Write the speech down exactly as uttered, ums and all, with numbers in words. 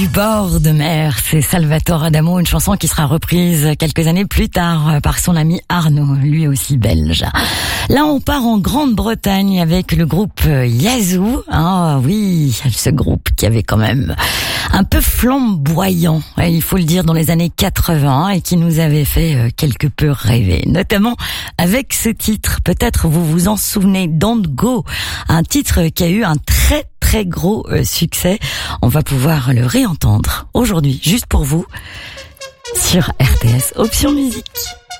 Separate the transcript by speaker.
Speaker 1: bord de mer, c'est Salvatore Adamo, une chanson qui sera reprise quelques années plus tard par son ami Arnaud, lui aussi belge. Là, on part en Grande-Bretagne avec le groupe Yazoo. Ah oui, ce groupe qui avait quand même un peu flamboyant, il faut le dire, dans les années quatre-vingts et qui nous avait fait quelque peu rêver, notamment avec ce titre. Peut-être vous vous en souvenez, Don't Go, un titre qui a eu un très très gros euh, succès. On va pouvoir le réentendre aujourd'hui, juste pour vous, sur R T S Option Musique.